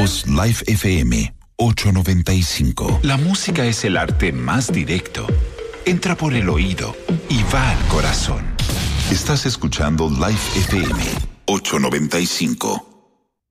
Somos Live FM 895. La música es el arte más directo. Entra por el oído y va al corazón. Estás escuchando Live FM 895.